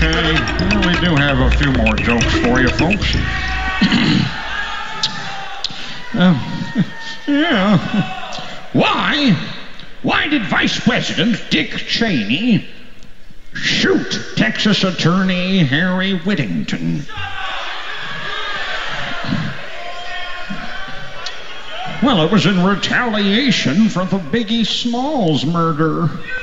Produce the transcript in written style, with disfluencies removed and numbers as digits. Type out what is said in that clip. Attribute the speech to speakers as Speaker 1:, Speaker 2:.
Speaker 1: Okay, well, we do have a few more jokes for you, folks. Yeah. Why did Vice President Dick Cheney shoot Texas Attorney Harry Whittington? Well, it was in retaliation for the Biggie Smalls murder.